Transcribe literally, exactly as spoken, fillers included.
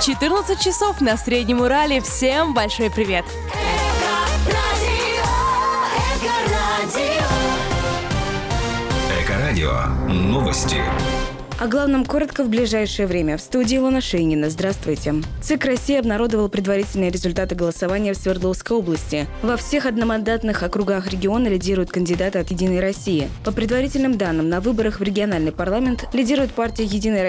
четырнадцать часов на Среднем Урале. Всем большой привет! Эко-радио. Новости. О главном коротко в ближайшее время. В студии Илона Шейнина. Здравствуйте. ЦИК России обнародовал предварительные результаты голосования в Свердловской области. Во всех одномандатных округах региона лидируют кандидаты от «Единой России». По предварительным данным, на выборах в региональный парламент лидирует партия «Единая Россия»